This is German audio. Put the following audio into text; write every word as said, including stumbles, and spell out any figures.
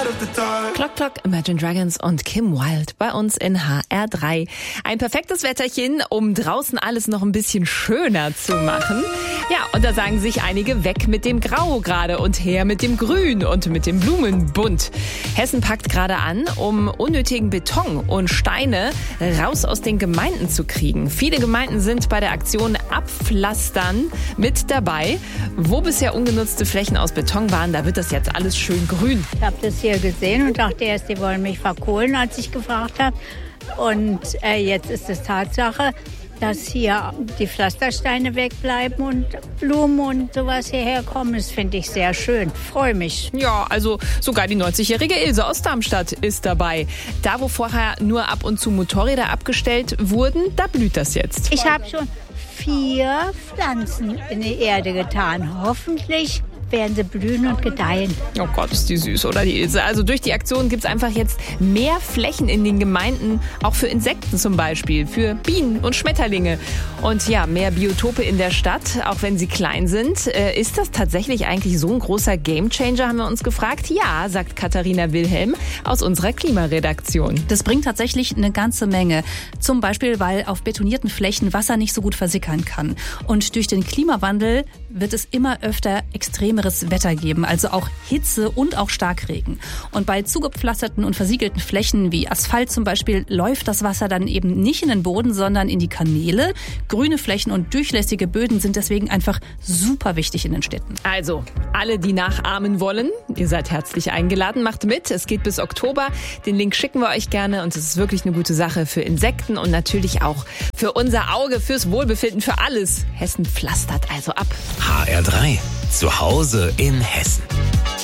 Clock Clock, Imagine Dragons und Kim Wilde bei uns in H R drei. Ein perfektes Wetterchen, um draußen alles noch ein bisschen schöner zu machen. Ja, und da sagen sich einige, weg mit dem Grau gerade und her mit dem Grün und mit dem Blumenbunt. Hessen packt gerade an, um unnötigen Beton und Steine raus aus den Gemeinden zu kriegen. Viele Gemeinden sind bei der Aktion Abpflastern mit dabei. Wo bisher ungenutzte Flächen aus Beton waren, da wird das jetzt alles schön grün. Ich habe das hier gesehen und dachte erst, die wollen mich verkohlen, als ich gefragt habe. Und äh, jetzt ist es Tatsache, dass hier die Pflastersteine wegbleiben und Blumen und sowas hierher kommen. Das finde ich sehr schön. Freue mich. Ja, also sogar die neunzigjährige Ilse aus Darmstadt ist dabei. Da, wo vorher nur ab und zu Motorräder abgestellt wurden, da blüht das jetzt. Ich habe schon vier Pflanzen in die Erde getan. Hoffentlich werden sie blühen und gedeihen. Oh Gott, ist die süß, oder die Ilse? Also durch die Aktion gibt es einfach jetzt mehr Flächen in den Gemeinden, auch für Insekten zum Beispiel, für Bienen und Schmetterlinge. Und ja, mehr Biotope in der Stadt, auch wenn sie klein sind. Äh, ist das tatsächlich eigentlich so ein großer Gamechanger, haben wir uns gefragt? Ja, sagt Katharina Wilhelm aus unserer Klimaredaktion. Das bringt tatsächlich eine ganze Menge. Zum Beispiel, weil auf betonierten Flächen Wasser nicht so gut versickern kann. Und durch den Klimawandel wird es immer öfter extremeres Wetter geben, also auch Hitze und auch Starkregen. Und bei zugepflasterten und versiegelten Flächen wie Asphalt zum Beispiel läuft das Wasser dann eben nicht in den Boden, sondern in die Kanäle. Grüne Flächen und durchlässige Böden sind deswegen einfach super wichtig in den Städten. Also, alle, die nachahmen wollen, ihr seid herzlich eingeladen, macht mit. Es geht bis Oktober. Den Link schicken wir euch gerne und es ist wirklich eine gute Sache für Insekten und natürlich auch für unser Auge, fürs Wohlbefinden, für alles. Hessen pflastert also ab. H R drei. Zu Hause in Hessen.